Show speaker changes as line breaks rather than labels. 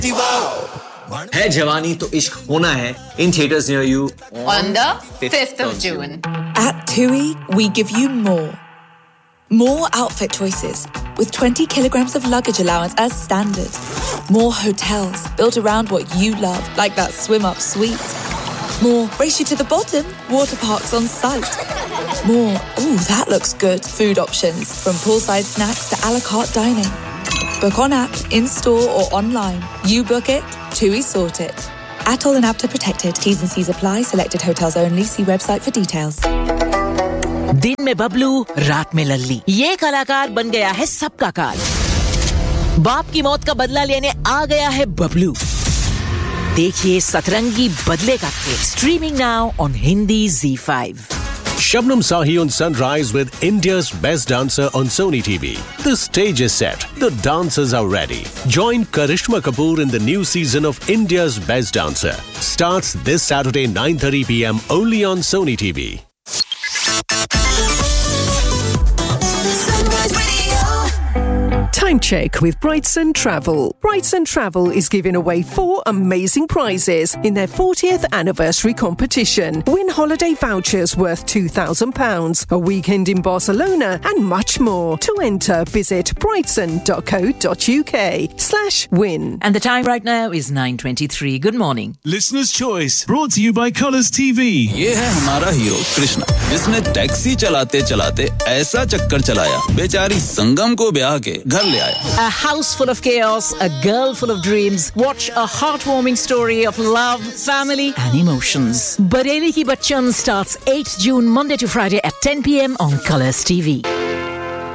है जवानी तो इश्क होना है in theaters near you
on the 5th of June.
At TUI, we give you more. More outfit choices with 20 kilograms of luggage allowance as standard. More hotels built around what you love, like that swim-up suite. More race you to the bottom, water parks on site. More, ooh, that looks good, food options from poolside snacks to a la carte dining. Book on app, in-store or online. You book it, TUI sort it. Atoll and APTA protected. T's and C's apply. Selected hotels only. See website for details.
दिन में बबलू, रात में लल्ली. ये कलाकार बन गया है सबका कार. बाप की मौत का बदला लेने आ गया है बबलू. देखिए सतरंगी बदले का खेल. Streaming now on Hindi ZEE5.
Shabnam Sahi on Sunrise with India's Best Dancer on Sony TV. The stage is set. The dancers are ready. Join Karishma Kapoor in the new season of India's Best Dancer. Starts this Saturday 9:30 p.m. only on Sony TV.
Time check with Brightson Travel. Brightson Travel is giving away 4 amazing prizes in their 40th anniversary competition. Win holiday vouchers worth £2,000, a weekend in Barcelona and much more. To enter, visit brightson.co.uk/win.
And the time right now is 9:23. Good morning.
Listener's Choice brought to you by Colours TV.
ये है हमारा hero Krishna, जिसने taxi चलाते चलाते ऐसा चक्कर चलाया, बेचारी संगम को ब्याह के घर ले आया.
A house full of chaos, a girl full of dreams. Watch a heartwarming story of love, family and emotions. Bareli Ki Bachchan starts 8 June, Monday to Friday at 10 p.m. on Colours TV.